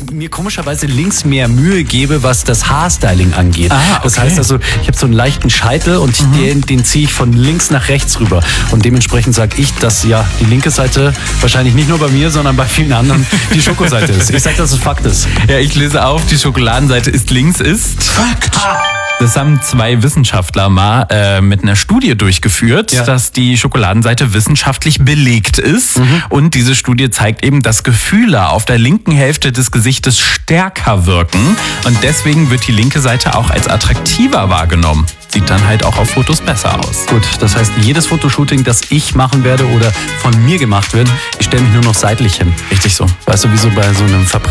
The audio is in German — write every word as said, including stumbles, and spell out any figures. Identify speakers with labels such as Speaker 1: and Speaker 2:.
Speaker 1: mir komischerweise links mehr Mühe gebe, was das Haarstyling angeht.
Speaker 2: Ah, okay.
Speaker 1: Das heißt also, ich habe so einen leichten Scheitel und mhm. den, den ziehe ich von links nach rechts rüber. Und dementsprechend sage ich, dass ja die linke Seite wahrscheinlich nicht nur bei mir, sondern bei vielen anderen die Schokoseite ist. Ich sage, dass es Fakt ist.
Speaker 2: Ja, ich löse auf, die Schokoladenseite ist links ist.
Speaker 1: Fakt!
Speaker 2: Das haben zwei Wissenschaftler mal äh, mit einer Studie durchgeführt, ja. dass die Schokoladenseite wissenschaftlich belegt ist. Mhm. Und diese Studie zeigt eben, dass Gefühle auf der linken Hälfte des Gesichtes stärker wirken. Und deswegen wird die linke Seite auch als attraktiver wahrgenommen. Sieht dann halt auch auf Fotos besser aus.
Speaker 1: Gut, das heißt, jedes Fotoshooting, das ich machen werde oder von mir gemacht wird, ich stelle mich nur noch seitlich hin.
Speaker 2: Richtig so.
Speaker 1: Weißt du, wie so bei so einem Verbrechen.